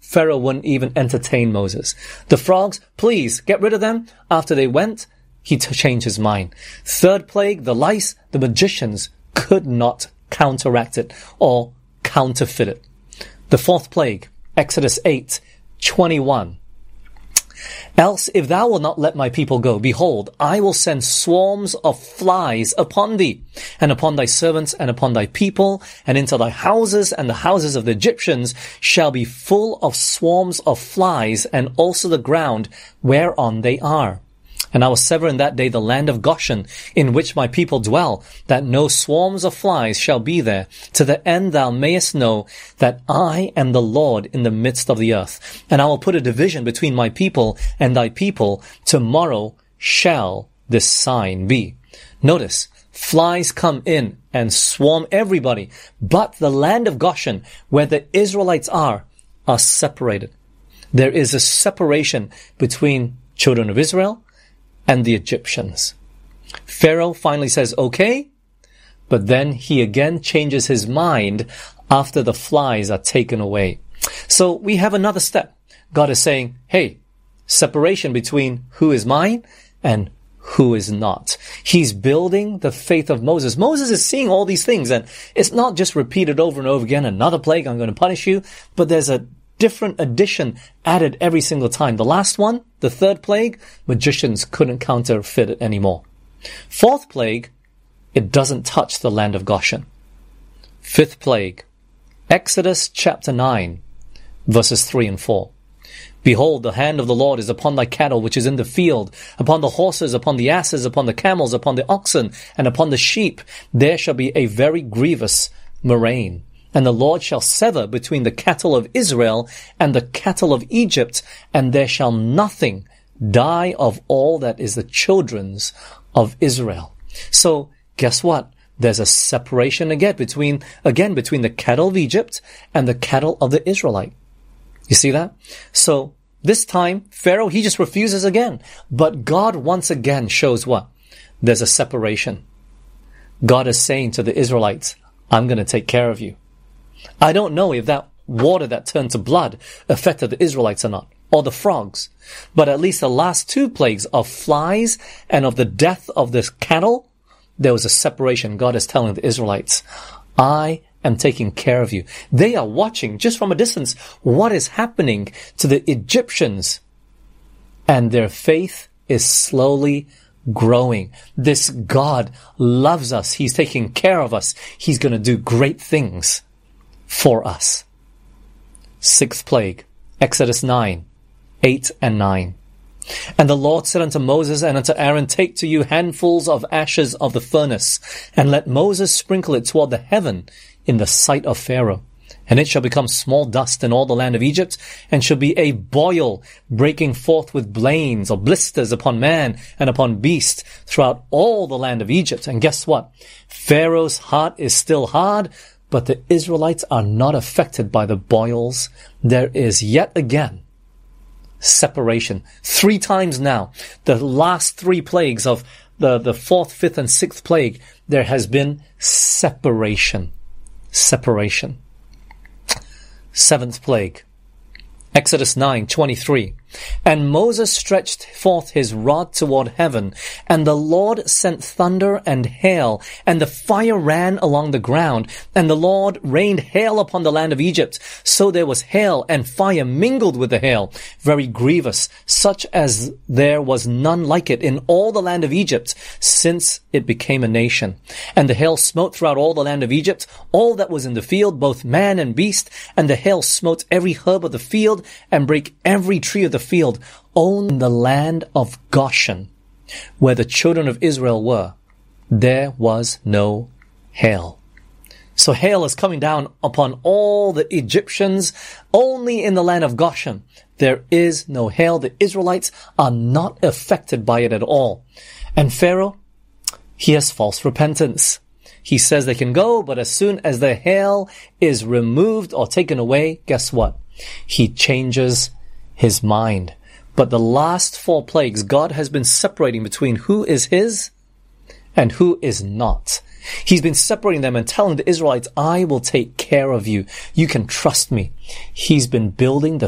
Pharaoh wouldn't even entertain Moses. The frogs, please get rid of them. After they went, he changed his mind. Third plague, the lice, the magicians could not counteract it or counterfeit it. The fourth plague, Exodus 8:21. Else, if thou wilt not let my people go, behold, I will send swarms of flies upon thee, and upon thy servants, and upon thy people, and into thy houses, and the houses of the Egyptians shall be full of swarms of flies, and also the ground whereon they are. And I will sever in that day the land of Goshen, in which my people dwell, that no swarms of flies shall be there, to the end thou mayest know that I am the Lord in the midst of the earth. And I will put a division between my people and thy people. Tomorrow shall this sign be. Notice, flies come in and swarm everybody, but the land of Goshen, where the Israelites are separated. There is a separation between children of Israel and the Egyptians. Pharaoh finally says, okay, but then he again changes his mind after the flies are taken away. So we have another step. God is saying, hey, separation between who is mine and who is not. He's building the faith of Moses. Moses is seeing all these things, and it's not just repeated over and over again, another plague, I'm going to punish you, but there's a different addition added every single time. The last one, the third plague, magicians couldn't counterfeit it anymore. Fourth plague, it doesn't touch the land of Goshen. Fifth plague, Exodus chapter 9, verses 3 and 4. Behold, the hand of the Lord is upon thy cattle which is in the field, upon the horses, upon the asses, upon the camels, upon the oxen, and upon the sheep. There shall be a very grievous murrain. And the Lord shall sever between the cattle of Israel and the cattle of Egypt, and there shall nothing die of all that is the children's of Israel. So, guess what? There's a separation again between the cattle of Egypt and the cattle of the Israelite. You see that? So, this time, Pharaoh, he just refuses again. But God once again shows what? There's a separation. God is saying to the Israelites, I'm going to take care of you. I don't know if that water that turned to blood affected the Israelites or not, or the frogs. But at least the last two plagues of flies and of the death of this cattle, there was a separation. God is telling the Israelites, I am taking care of you. They are watching just from a distance what is happening to the Egyptians. And their faith is slowly growing. This God loves us. He's taking care of us. He's going to do great things for us. Sixth plague, Exodus 9, 8 and 9. And the Lord said unto Moses and unto Aaron, take to you handfuls of ashes of the furnace, and let Moses sprinkle it toward the heaven in the sight of Pharaoh. And it shall become small dust in all the land of Egypt, and shall be a boil breaking forth with blains or blisters upon man and upon beast throughout all the land of Egypt. And guess what? Pharaoh's heart is still hard, but the Israelites are not affected by the boils. There is yet again separation. 3 times now, the last 3 plagues of the fourth, fifth, and sixth plague, there has been separation. Separation. Seventh plague, Exodus 9:23. And Moses stretched forth his rod toward heaven, and the Lord sent thunder and hail, and the fire ran along the ground, and the Lord rained hail upon the land of Egypt. So there was hail and fire mingled with the hail, very grievous, such as there was none like it in all the land of Egypt, since it became a nation. And the hail smote throughout all the land of Egypt, all that was in the field, both man and beast, and the hail smote every herb of the field, and brake every tree of the field. Only in the land of Goshen, where the children of Israel were, there was no hail. So hail is coming down upon all the Egyptians. Only in the land of Goshen, there is no hail. The Israelites are not affected by it at all. And Pharaoh, he has false repentance. He says they can go, but as soon as the hail is removed or taken away, guess what? He changes his mind. But the last 4 plagues, God has been separating between who is his and who is not. He's been separating them and telling the Israelites, I will take care of you. You can trust me. He's been building the